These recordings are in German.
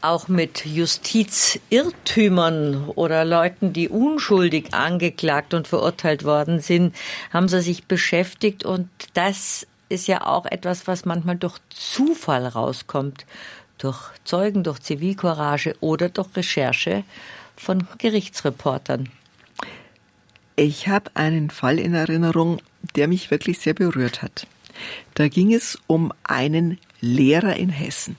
auch mit Justizirrtümern oder Leuten, die unschuldig angeklagt und verurteilt worden sind, haben Sie sich beschäftigt. Und das ist ja auch etwas, was manchmal durch Zufall rauskommt. Durch Zeugen, durch Zivilcourage oder durch Recherche von Gerichtsreportern. Ich habe einen Fall in Erinnerung, der mich wirklich sehr berührt hat. Da ging es um einen Lehrer in Hessen.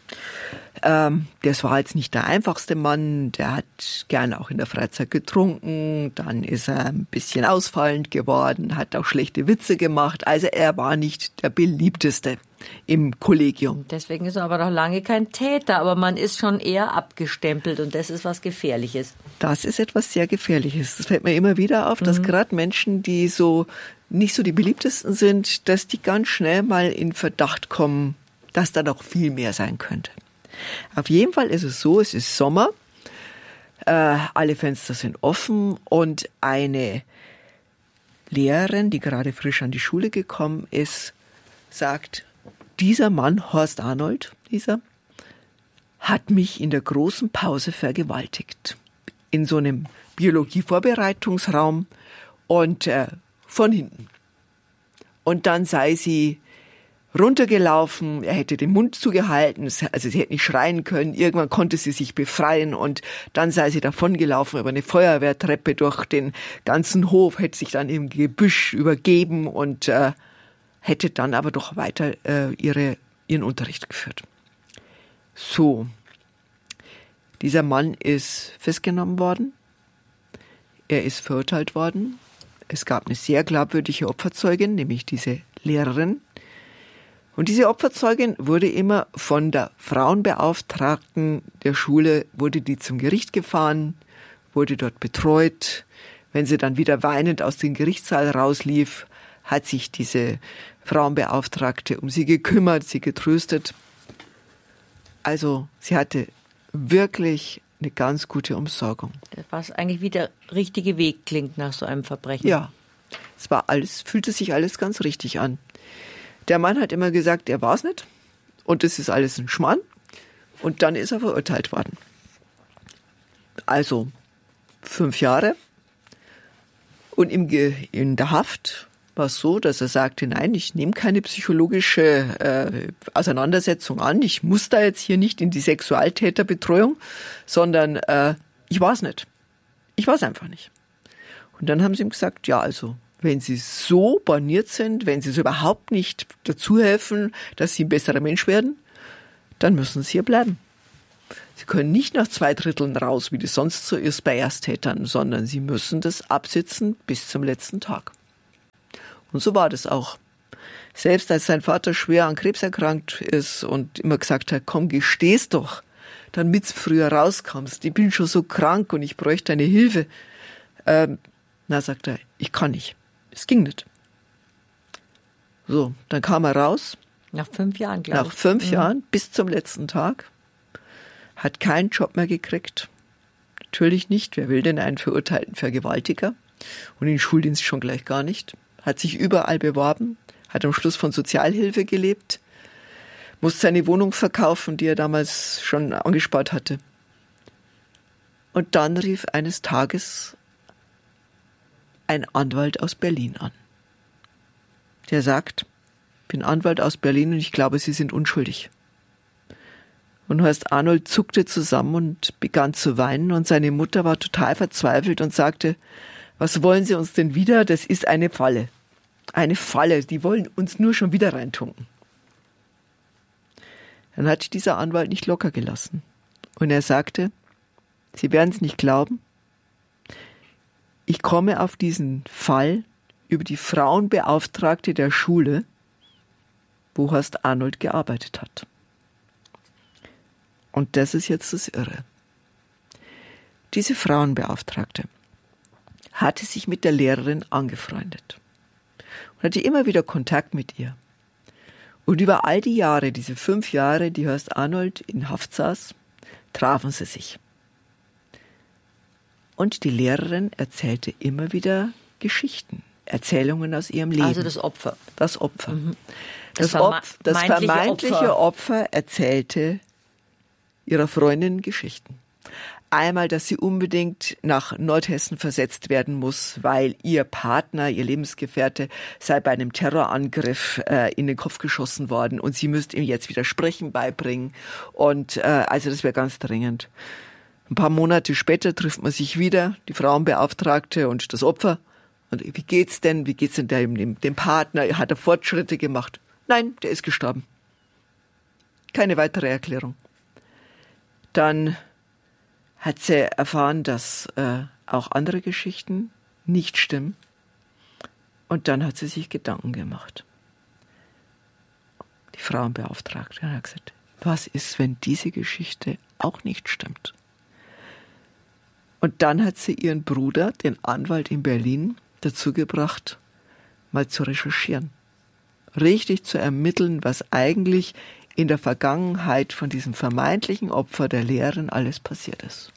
Das war jetzt nicht der einfachste Mann, der hat gerne auch in der Freizeit getrunken, dann ist er ein bisschen ausfallend geworden, hat auch schlechte Witze gemacht, also er war nicht der beliebteste im Kollegium. Deswegen ist er aber noch lange kein Täter, aber man ist schon eher abgestempelt und das ist was Gefährliches. Das ist etwas sehr Gefährliches. Das fällt mir immer wieder auf, dass gerade Menschen, die so nicht so die beliebtesten sind, dass die ganz schnell mal in Verdacht kommen, dass da noch viel mehr sein könnte. Auf jeden Fall ist es so, es ist Sommer, alle Fenster sind offen und eine Lehrerin, die gerade frisch an die Schule gekommen ist, sagt, dieser Mann, Horst Arnold, hat mich in der großen Pause vergewaltigt. In so einem Biologie-Vorbereitungsraum und von hinten. Und dann sei sie runtergelaufen, er hätte den Mund zugehalten, also sie hätte nicht schreien können, irgendwann konnte sie sich befreien und dann sei sie davongelaufen über eine Feuerwehrtreppe durch den ganzen Hof, hätte sich dann im Gebüsch übergeben und hätte dann aber doch weiter ihren Unterricht geführt. So, dieser Mann ist festgenommen worden, er ist verurteilt worden, es gab eine sehr glaubwürdige Opferzeugin, nämlich diese Lehrerin. Und diese Opferzeugin wurde immer von der Frauenbeauftragten der Schule, wurde die zum Gericht gefahren, wurde dort betreut. Wenn sie dann wieder weinend aus dem Gerichtssaal rauslief, hat sich diese Frauenbeauftragte um sie gekümmert, sie getröstet. Also sie hatte wirklich eine ganz gute Umsorgung. Was eigentlich wie der richtige Weg klingt nach so einem Verbrechen. Ja, fühlte sich alles ganz richtig an. Der Mann hat immer gesagt, er war es nicht und das ist alles ein Schmarrn und dann ist er verurteilt worden. Also 5 Jahre und in der Haft war es so, dass er sagte, nein, ich nehme keine psychologische Auseinandersetzung an, ich muss da jetzt hier nicht in die Sexualtäterbetreuung, sondern ich war es nicht. Ich war es einfach nicht. Und dann haben sie ihm gesagt, ja, also wenn Sie so borniert sind, wenn Sie so überhaupt nicht dazu helfen, dass Sie ein besserer Mensch werden, dann müssen Sie hier bleiben. Sie können nicht nach 2/3 raus, wie das sonst so ist bei Ersttätern, sondern Sie müssen das absitzen bis zum letzten Tag. Und so war das auch. Selbst als sein Vater schwer an Krebs erkrankt ist und immer gesagt hat, komm, gesteh's doch, damit du früher rauskommst. Ich bin schon so krank und ich bräuchte deine Hilfe. Sagt er, ich kann nicht. Es ging nicht. So, dann kam er raus. Nach 5 Jahren, glaube ich. Nach 5 Jahren, bis zum letzten Tag. Hat keinen Job mehr gekriegt. Natürlich nicht. Wer will denn einen verurteilten Vergewaltiger? Und den Schuldienst schon gleich gar nicht. Hat sich überall beworben. Hat am Schluss von Sozialhilfe gelebt. Musste seine Wohnung verkaufen, die er damals schon angespart hatte. Und dann rief eines Tages ein Anwalt aus Berlin an. Der sagt, ich bin Anwalt aus Berlin und ich glaube, Sie sind unschuldig. Und Horst Arnold zuckte zusammen und begann zu weinen und seine Mutter war total verzweifelt und sagte, was wollen Sie uns denn wieder? Das ist eine Falle. Eine Falle, die wollen uns nur schon wieder reintunken. Dann hat dieser Anwalt nicht locker gelassen. Und er sagte, Sie werden es nicht glauben, ich komme auf diesen Fall über die Frauenbeauftragte der Schule, wo Horst Arnold gearbeitet hat. Und das ist jetzt das Irre. Diese Frauenbeauftragte hatte sich mit der Lehrerin angefreundet und hatte immer wieder Kontakt mit ihr. Und über all die Jahre, diese 5 Jahre, die Horst Arnold in Haft saß, trafen sie sich. Und die Lehrerin erzählte immer wieder Geschichten, Erzählungen aus ihrem Leben. Also das Opfer. Das Opfer. Das vermeintliche Opfer erzählte ihrer Freundin Geschichten. Einmal, dass sie unbedingt nach Nordhessen versetzt werden muss, weil ihr Partner, ihr Lebensgefährte, sei bei einem Terrorangriff in den Kopf geschossen worden und sie müsste ihm jetzt wieder Sprechen beibringen. Und also das wäre ganz dringend. Ein paar Monate später trifft man sich wieder, die Frauenbeauftragte und das Opfer. Und wie geht's denn? Wie geht's denn dem Partner? Hat er Fortschritte gemacht? Nein, der ist gestorben. Keine weitere Erklärung. Dann hat sie erfahren, dass auch andere Geschichten nicht stimmen. Und dann hat sie sich Gedanken gemacht. Die Frauenbeauftragte hat gesagt, was ist, wenn diese Geschichte auch nicht stimmt? Und dann hat sie ihren Bruder, den Anwalt in Berlin, dazu gebracht, mal zu recherchieren. Richtig zu ermitteln, was eigentlich in der Vergangenheit von diesem vermeintlichen Opfer der Lehrerin alles passiert ist.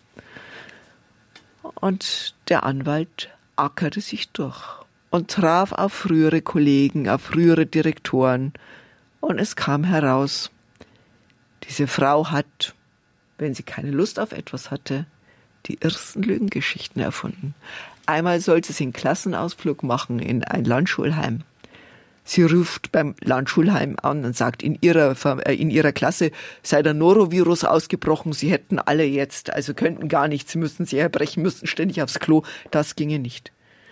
Und der Anwalt ackerte sich durch und traf auf frühere Kollegen, auf frühere Direktoren. Und es kam heraus, diese Frau hat, wenn sie keine Lust auf etwas hatte, die ersten Lügengeschichten erfunden. Einmal sollte sie einen Klassenausflug machen in ein Landschulheim. Sie ruft beim Landschulheim an und sagt, in ihrer Klasse sei der Norovirus ausgebrochen. Sie hätten alle jetzt, also könnten gar nichts, sie müssten sich erbrechen, müssten ständig aufs Klo. Das ginge nicht.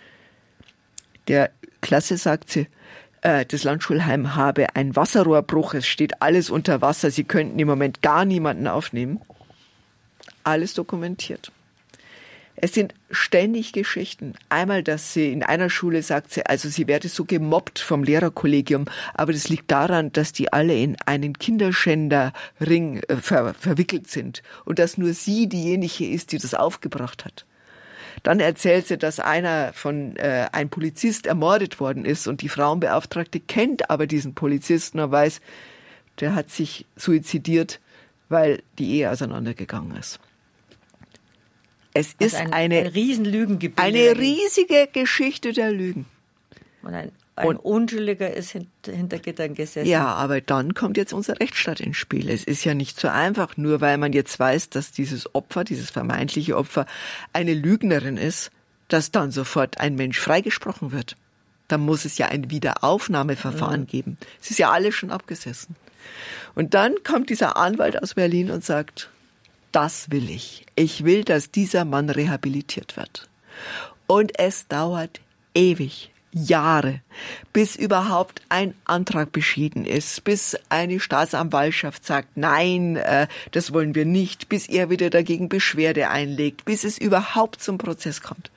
Der Klasse sagt sie, das Landschulheim habe einen Wasserrohrbruch, es steht alles unter Wasser, sie könnten im Moment gar niemanden aufnehmen. Alles dokumentiert. Es sind ständig Geschichten. Einmal, dass sie in einer Schule sagt sie, also sie werde so gemobbt vom Lehrerkollegium, aber das liegt daran, dass die alle in einen Kinderschänderring verwickelt sind und dass nur sie diejenige ist, die das aufgebracht hat. Dann erzählt sie, dass ein Polizist ermordet worden ist und die Frauenbeauftragte kennt aber diesen Polizisten und weiß, der hat sich suizidiert, weil die Ehe auseinandergegangen ist. Es ist eine Riesenlügengebilde. Eine riesige Geschichte der Lügen. Und ein Unschuldiger ist hinter Gittern gesessen. Ja, aber dann kommt jetzt unser Rechtsstaat ins Spiel. Es ist ja nicht so einfach, nur weil man jetzt weiß, dass dieses Opfer, dieses vermeintliche Opfer, eine Lügnerin ist, dass dann sofort ein Mensch freigesprochen wird. Dann muss es ja ein Wiederaufnahmeverfahren geben. Es ist ja alles schon abgesessen. Und dann kommt dieser Anwalt aus Berlin und sagt, das will ich. Ich will, dass dieser Mann rehabilitiert wird. Und es dauert ewig, Jahre, bis überhaupt ein Antrag beschieden ist, bis eine Staatsanwaltschaft sagt, nein, das wollen wir nicht, bis er wieder dagegen Beschwerde einlegt, bis es überhaupt zum Prozess kommt.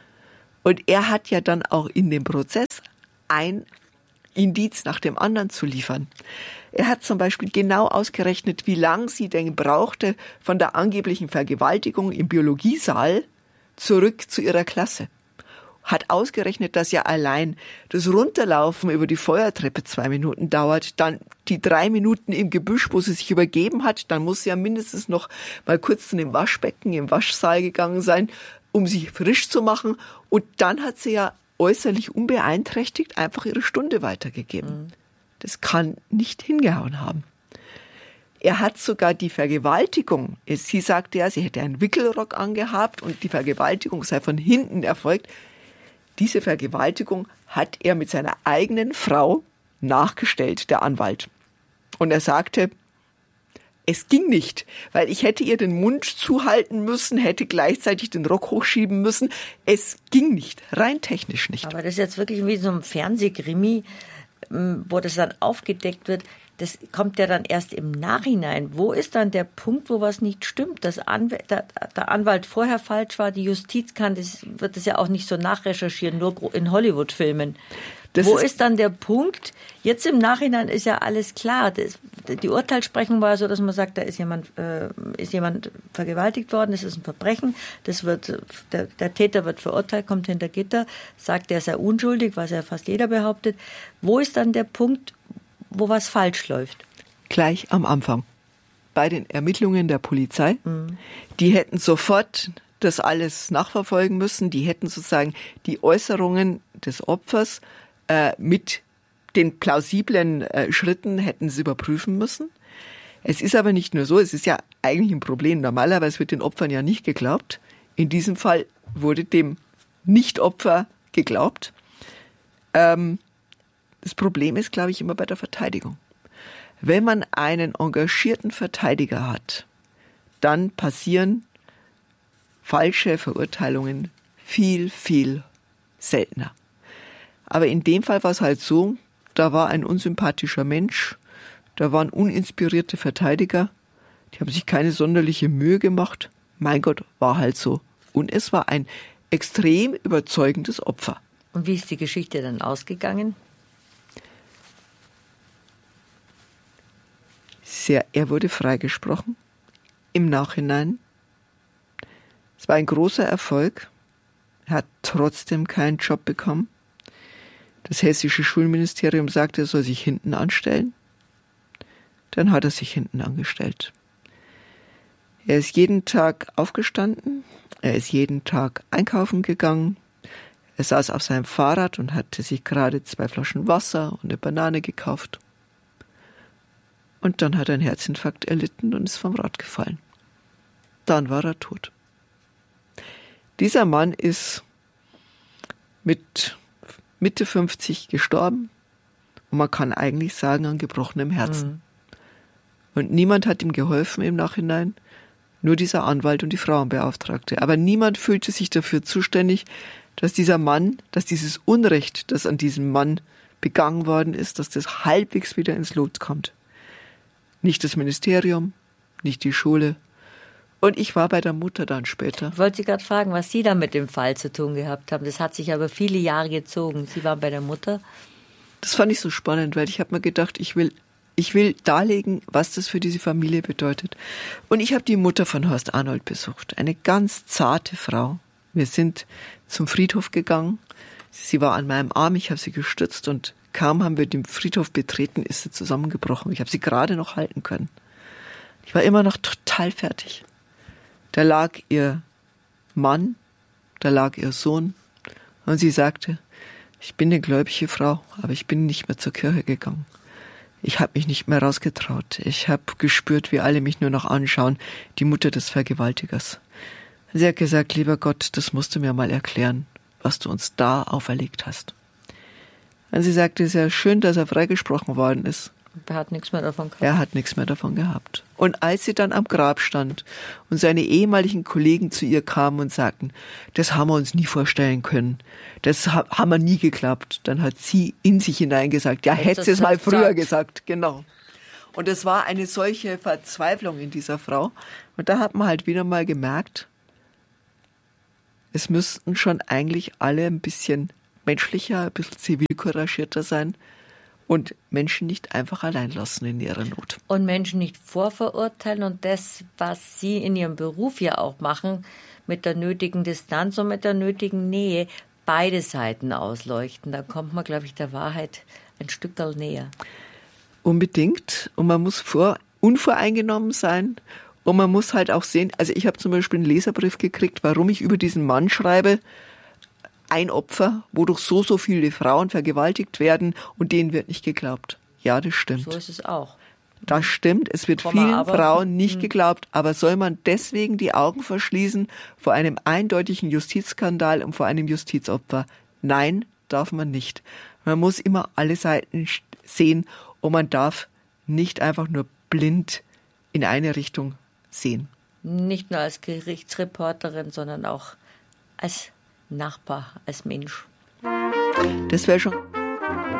Und er hat ja dann auch in dem Prozess ein Indiz nach dem anderen zu liefern. Er hat zum Beispiel genau ausgerechnet, wie lang sie denn brauchte von der angeblichen Vergewaltigung im Biologiesaal zurück zu ihrer Klasse. Hat ausgerechnet, dass ja allein das Runterlaufen über die Feuertreppe 2 Minuten dauert, dann die 3 Minuten im Gebüsch, wo sie sich übergeben hat, dann muss sie ja mindestens noch mal kurz zu dem Waschbecken im Waschsaal gegangen sein, um sich frisch zu machen. Und dann hat sie ja äußerlich unbeeinträchtigt einfach ihre Stunde weitergegeben. Das kann nicht hingehauen haben. Er hat sogar die Vergewaltigung, sie sagte ja, sie hätte einen Wickelrock angehabt und die Vergewaltigung sei von hinten erfolgt. Diese Vergewaltigung hat er mit seiner eigenen Frau nachgestellt, der Anwalt. Und er sagte, es ging nicht, weil ich hätte ihr den Mund zuhalten müssen, hätte gleichzeitig den Rock hochschieben müssen. Es ging nicht, rein technisch nicht. Aber das ist jetzt wirklich wie so ein Fernsehkrimi, wo das dann aufgedeckt wird. Das kommt ja dann erst im Nachhinein. Wo ist dann der Punkt, wo was nicht stimmt? Dass der Anwalt vorher falsch war, die Justiz wird das ja auch nicht so nachrecherchieren, nur in Hollywood-Filmen. Wo ist dann der Punkt? Jetzt im Nachhinein ist ja alles klar. Die Urteilssprechung war so, dass man sagt, da ist jemand vergewaltigt worden, das ist ein Verbrechen. Der Täter wird verurteilt, kommt hinter Gitter, sagt, er sei unschuldig, was ja fast jeder behauptet. Wo ist dann der Punkt, wo was falsch läuft? Gleich am Anfang. Bei den Ermittlungen der Polizei. Die hätten sofort das alles nachverfolgen müssen. Die hätten sozusagen die Äußerungen des Opfers mit den plausiblen Schritten hätten sie überprüfen müssen. Es ist aber nicht nur so, es ist ja eigentlich ein Problem. Normalerweise wird den Opfern ja nicht geglaubt. In diesem Fall wurde dem Nicht-Opfer geglaubt. Das Problem ist, glaube ich, immer bei der Verteidigung. Wenn man einen engagierten Verteidiger hat, dann passieren falsche Verurteilungen viel, viel seltener. Aber in dem Fall war es halt so, da war ein unsympathischer Mensch, da waren uninspirierte Verteidiger, die haben sich keine sonderliche Mühe gemacht. Mein Gott, war halt so. Und es war ein extrem überzeugendes Opfer. Und wie ist die Geschichte dann ausgegangen? Er wurde freigesprochen. Im Nachhinein. Es war ein großer Erfolg. Er hat trotzdem keinen Job bekommen. Das hessische Schulministerium sagte, er soll sich hinten anstellen. Dann hat er sich hinten angestellt. Er ist jeden Tag aufgestanden. Er ist jeden Tag einkaufen gegangen. Er saß auf seinem Fahrrad und hatte sich gerade 2 Flaschen Wasser und eine Banane gekauft. Und dann hat er einen Herzinfarkt erlitten und ist vom Rad gefallen. Dann war er tot. Dieser Mann ist mit Mitte 50 gestorben und man kann eigentlich sagen, an gebrochenem Herzen. Und niemand hat ihm geholfen im Nachhinein, nur dieser Anwalt und die Frauenbeauftragte. Aber niemand fühlte sich dafür zuständig, dass dieser Mann, dass dieses Unrecht, das an diesem Mann begangen worden ist, dass das halbwegs wieder ins Lot kommt. Nicht das Ministerium, nicht die Schule. Und ich war bei der Mutter dann später. Ich wollte Sie gerade fragen, was Sie da mit dem Fall zu tun gehabt haben. Das hat sich aber viele Jahre gezogen. Sie waren bei der Mutter. Das fand ich so spannend, weil ich habe mir gedacht, ich will darlegen, was das für diese Familie bedeutet. Und ich habe die Mutter von Horst Arnold besucht. Eine ganz zarte Frau. Wir sind zum Friedhof gegangen. Sie war an meinem Arm, ich habe sie gestützt und kaum haben wir den Friedhof betreten, ist sie zusammengebrochen. Ich habe sie gerade noch halten können. Ich war immer noch total fertig. Da lag ihr Mann, da lag ihr Sohn und sie sagte, ich bin eine gläubige Frau, aber ich bin nicht mehr zur Kirche gegangen. Ich habe mich nicht mehr rausgetraut. Ich habe gespürt, wie alle mich nur noch anschauen, die Mutter des Vergewaltigers. Sie hat gesagt, lieber Gott, das musst du mir mal erklären, was du uns da auferlegt hast. Und sie sagte, es ist ja schön, dass er freigesprochen worden ist. Er hat nichts mehr davon gehabt. Er hat nichts mehr davon gehabt. Und als sie dann am Grab stand und seine ehemaligen Kollegen zu ihr kamen und sagten, das haben wir uns nie vorstellen können, das haben wir nie geglaubt, dann hat sie in sich hinein gesagt, ja, hätte sie es mal früher gesagt. Genau. Und es war eine solche Verzweiflung in dieser Frau. Und da hat man halt wieder mal gemerkt, es müssten schon eigentlich alle ein bisschen menschlicher, ein bisschen zivilcouragierter sein und Menschen nicht einfach allein lassen in ihrer Not. Und Menschen nicht vorverurteilen und das, was sie in ihrem Beruf ja auch machen, mit der nötigen Distanz und mit der nötigen Nähe, beide Seiten ausleuchten. Da kommt man, glaube ich, der Wahrheit ein Stück näher. Unbedingt. Und man muss unvoreingenommen sein. Und man muss halt auch sehen, also ich habe zum Beispiel einen Leserbrief gekriegt, warum ich über diesen Mann schreibe, ein Opfer, wodurch so viele Frauen vergewaltigt werden und denen wird nicht geglaubt. Ja, das stimmt. So ist es auch. Das stimmt, es wird vielen Frauen nicht geglaubt, aber soll man deswegen die Augen verschließen vor einem eindeutigen Justizskandal und vor einem Justizopfer? Nein, darf man nicht. Man muss immer alle Seiten sehen und man darf nicht einfach nur blind in eine Richtung sehen. Nicht nur als Gerichtsreporterin, sondern auch als Nachbar, als Mensch. Das wäre schon